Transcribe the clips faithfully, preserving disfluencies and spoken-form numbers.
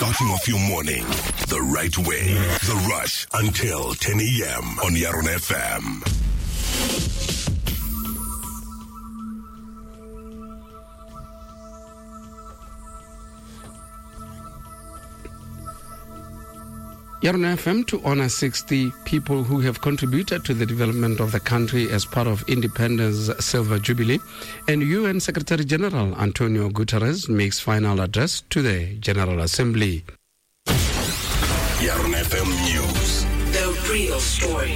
Starting off your morning the right way. The Rush until ten a.m. on Yaron F M. Yaron F M to honor sixty people who have contributed to the development of the country as part of Independence Silver Jubilee, and U N Secretary General Antonio Guterres makes final address to the General Assembly. Yaron F M News. The real story.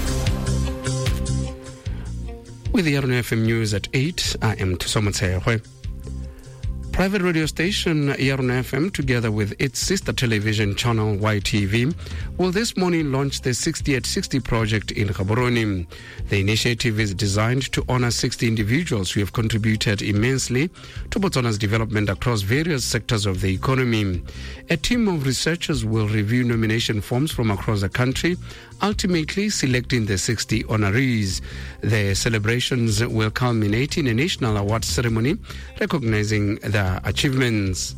With the Yaron F M News at eight, I am Tusomatsewe. Private radio station Yaron F M, together with its sister television channel Y T V, will this morning launch the sixty at sixty project in Gaborone. The initiative is designed to honor sixty individuals who have contributed immensely to Botswana's development across various sectors of the economy. A team of researchers will review nomination forms from across the country, ultimately selecting the sixty honorees. The celebrations will culminate in a national awards ceremony recognizing their achievements.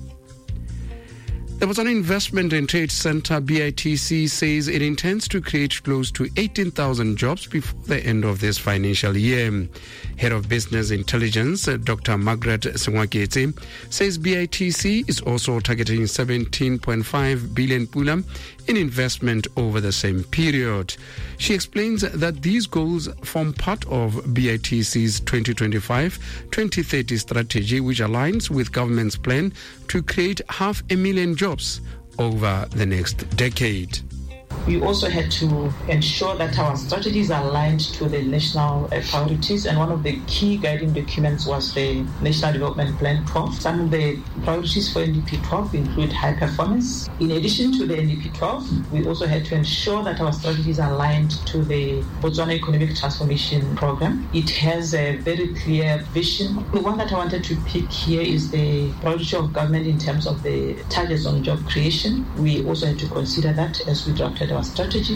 The Botswana Investment and Trade Center, B I T C, says it intends to create close to eighteen thousand jobs before the end of this financial year. Head of Business Intelligence, Doctor Margaret Sengwaketse, says B I T C is also targeting seventeen point five billion pula in investment over the same period. She explains that these goals form part of B I T C's twenty twenty-five to twenty thirty strategy, which aligns with government's plan to create half a million jobs over the next decade. We also had to ensure that our strategies are aligned to the national uh, priorities, and one of the key guiding documents was the National Development Plan twelve. Some of the priorities for N D P twelve include high performance. In addition to the N D P twelve, we also had to ensure that our strategies are aligned to the Botswana Economic Transformation Program. It has a very clear vision. The one that I wanted to pick here is the priority of government in terms of the targets on job creation. We also had to consider that as we drafted our strategy.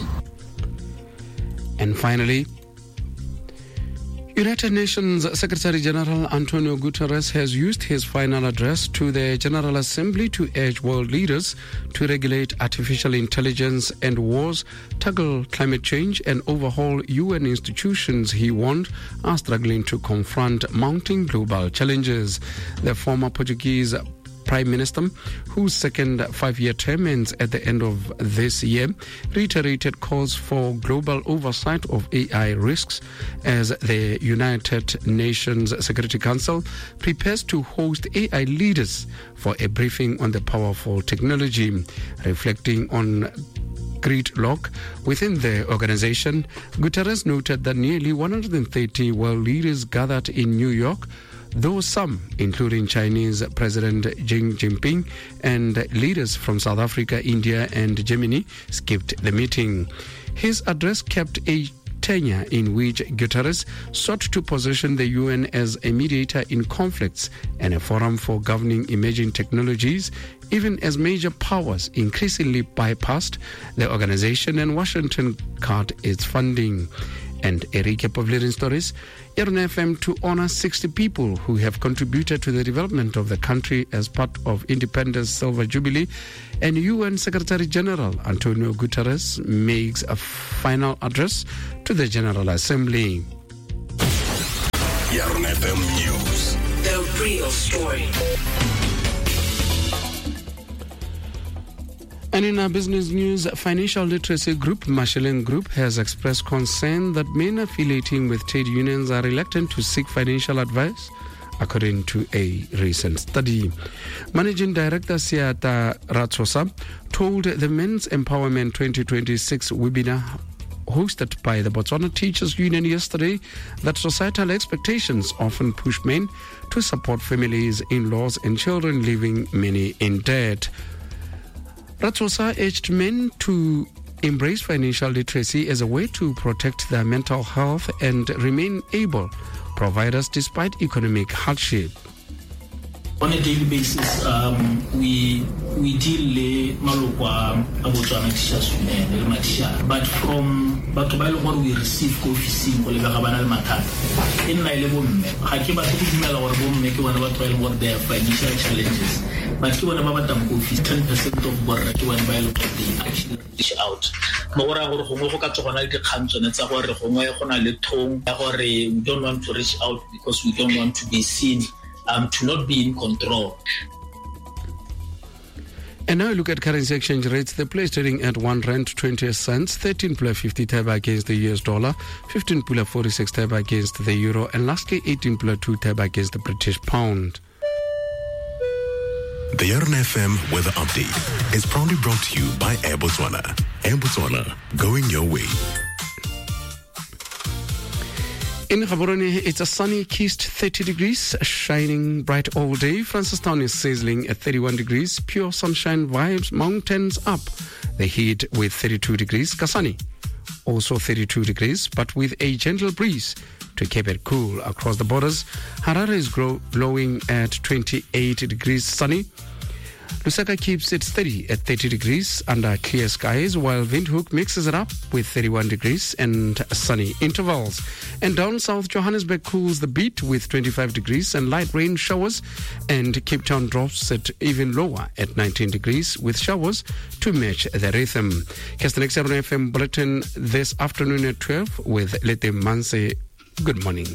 And finally, United Nations Secretary General Antonio Guterres has used his final address to the General Assembly to urge world leaders to regulate artificial intelligence and wars, tackle climate change, and overhaul U N institutions he warned are struggling to confront mounting global challenges. The former Portuguese Prime Minister, whose second five-year term ends at the end of this year, reiterated calls for global oversight of A I risks as the United Nations Security Council prepares to host A I leaders for a briefing on the powerful technology. Reflecting on gridlock within the organization, Guterres noted that nearly one hundred thirty world leaders gathered in New York, though some, including Chinese President Xi Jinping and leaders from South Africa, India, and Germany, skipped the meeting. His address kept a tenure in which Guterres sought to position the U N as a mediator in conflicts and a forum for governing emerging technologies, even as major powers increasingly bypassed the organization and Washington cut its funding. And a recap of leading stories. Yaron F M to honor sixty people who have contributed to the development of the country as part of Independence Silver Jubilee, and U N Secretary General Antonio Guterres makes a final address to the General Assembly. Yaron F M News. The real story. And in our business news, financial literacy group Michelin Group has expressed concern that men affiliating with trade unions are reluctant to seek financial advice, according to a recent study. Managing Director Siata Ratsosa told the Men's Empowerment twenty twenty-six webinar hosted by the Botswana Teachers Union yesterday that societal expectations often push men to support families, in-laws, and children, leaving many in debt. Ratsosa urged men to embrace financial literacy as a way to protect their mental health and remain able providers despite economic hardship. On a daily basis, um, we we deal with Malukwa Abotswana Teachers Union, but from batho ba ile gore we receive ko officing go le ga bana le mathata e nna ile bo mme ga ke batho go dumela gore bo mme ke bona batho ba ile gore they have financial challenges but ke bona ba batang ko office ten percent of borra ke bona ba ile go they actually reach out mo gore gore gongwe go ka tsogona le dikgantsone tsa gore gongwe go na le thong ya gore we don't want to reach out because we don't want to be seen um to not be in control. And now we look at currency exchange rates. The place trading at one rand twenty cents, thirteen pula fifty taba against the U S dollar, fifteen pula forty-six taba against the euro, and lastly eighteen pula two taba against the British pound. The R N F M Weather Update is proudly brought to you by Air Botswana. Air Botswana, going your way. In Gaborone, it's a sunny kissed thirty degrees, shining bright all day. Francistown is sizzling at thirty-one degrees, pure sunshine vibes, mountains up. The heat with thirty-two degrees. Kasani, also thirty-two degrees, but with a gentle breeze to keep it cool across the borders. Harare is grow, blowing at twenty-eight degrees sunny. Lusaka keeps it steady at thirty degrees under clear skies, while Windhoek mixes it up with thirty-one degrees and sunny intervals. And down south, Johannesburg cools the beat with twenty-five degrees and light rain showers, and Cape Town drops it even lower at nineteen degrees with showers to match the rhythm. Catch the next R N F M bulletin this afternoon at twelve with Lete Manse. Good morning.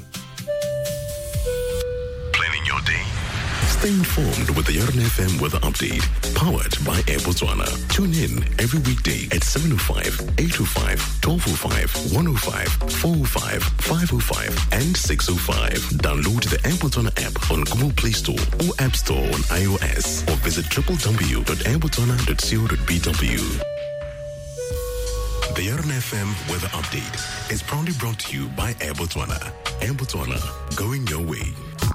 Stay informed with the R N F M Weather Update, powered by Air Botswana. Tune in every weekday at seven oh five, eight oh five, twelve oh five, one oh five, four oh five, five oh five, and six oh five. Download the Air Botswana app on Google Play Store or App Store on iOS, or visit w w w dot air botswana dot co dot b w. The R N F M Weather Update is proudly brought to you by Air Botswana. Air Botswana, going your way.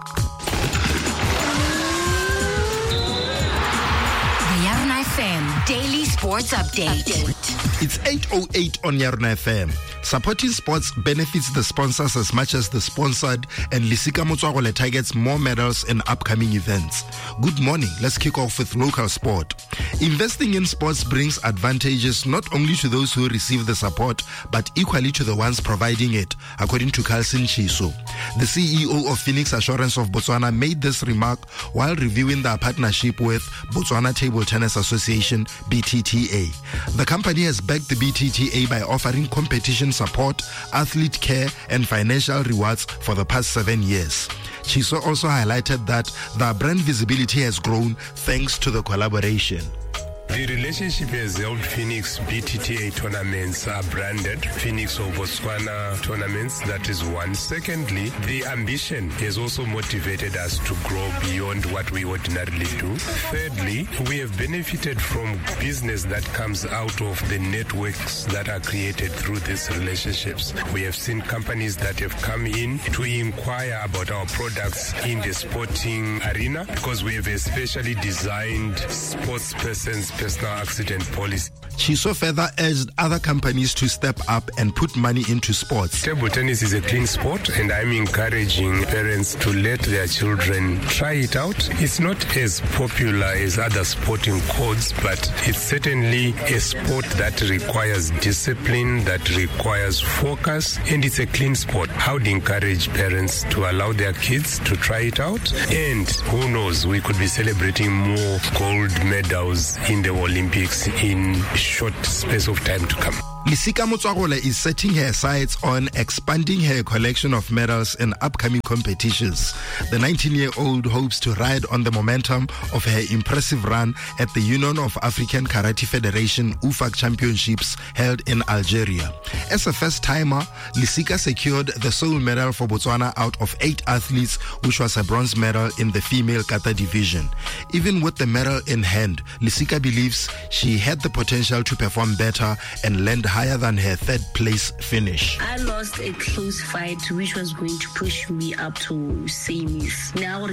R N F M Daily Sports Update. It's eight oh eight on R N F M. Supporting sports benefits the sponsors as much as the sponsored, and Lisika Motswagole targets more medals in upcoming events. Good morning. Let's kick off with local sport. Investing in sports brings advantages not only to those who receive the support, but equally to the ones providing it, according to Carlson Chiso. The C E O of Phoenix Assurance of Botswana made this remark while reviewing their partnership with Botswana Table Tennis Association, B T T A. The company has backed the B T T A by offering competition support, athlete care, and financial rewards for the past seven years. Chiso also highlighted that the brand visibility has grown thanks to the collaboration. The relationship has helped Phoenix B T T A tournaments are branded Phoenix of Botswana tournaments. That is one. Secondly, the ambition has also motivated us to grow beyond what we ordinarily do. Thirdly, we have benefited from business that comes out of the networks that are created through these relationships. We have seen companies that have come in to inquire about our products in the sporting arena because we have a specially designed sports person's personal accident policy. Chiso further urged other companies to step up and put money into sports. Table tennis is a clean sport, and I'm encouraging parents to let their children try it out. It's not as popular as other sporting codes, but it's certainly a sport that requires discipline, that requires focus, and it's a clean sport. I would encourage parents to allow their kids to try it out, and who knows, we could be celebrating more gold medals in the Olympics in short space of time to come. Lisika Motswagole is setting her sights on expanding her collection of medals in upcoming competitions. The nineteen-year-old hopes to ride on the momentum of her impressive run at the Union of African Karate Federation U F A C Championships held in Algeria. As a first-timer, Lisika secured the sole medal for Botswana out of eight athletes, which was a bronze medal in the female kata division. Even with the medal in hand, Lisika believes she had the potential to perform better and land higher than her third place finish. I lost a close fight which was going to push me up to semis. Now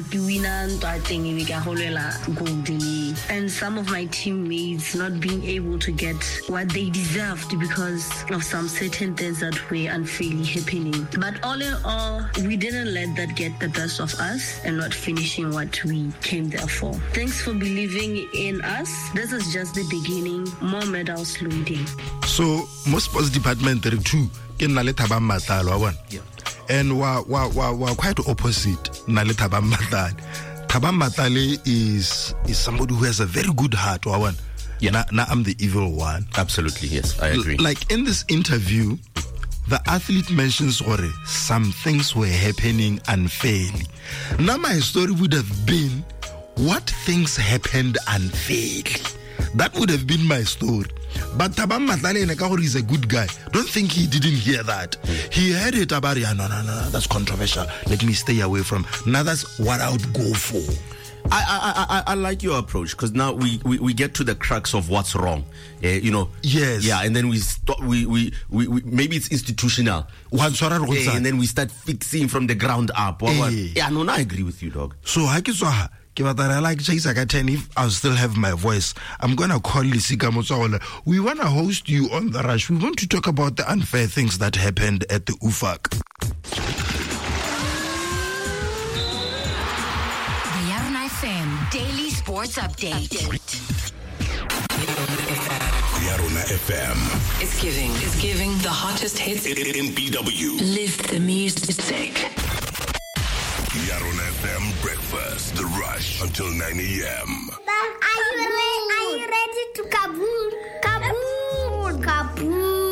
and some of my teammates not being able to get what they deserved because of some certain things that were unfairly happening. But all in all, we didn't let that get the best of us and not finishing what we came there for. Thanks for believing in us. This is just the beginning. More medals loading. So most sports department there too ke nna le Thabang Matlalo wa bona. Yeah. And wa wa wa wa quite opposite na le Thabang Matlalo. Thabang Matlalo is is somebody who has a very good heart wa bona. Yeah. Now, now I'm the evil one. Absolutely, yes, I agree. L- like in this interview, the athlete mentions or some things were happening unfairly. Now my story would have been, what things happened unfairly? That would have been my story. But Thabang Matlalo is a good guy. Don't think he didn't hear that. He heard it about, yeah, no, no, no, that's controversial. Let me stay away from. Now that's what I would go for. I, I I I like your approach, because now we, we, we get to the crux of what's wrong, uh, you know. Yes. Yeah, and then we stop. We, we, we, we maybe it's institutional. Uh, and then we start fixing from the ground up. Hey. Yeah, no, no, I agree with you, dog. So I like if I'll still have my voice, I'm gonna call Lisika Motswagola. We wanna host you on the Rush. We want to talk about the unfair things that happened at the U F A C. Daily Sports Update. Yarona F M. It's giving. It's giving the hottest hits in B W. Live the music. Yarona F M breakfast. The Rush until nine a.m.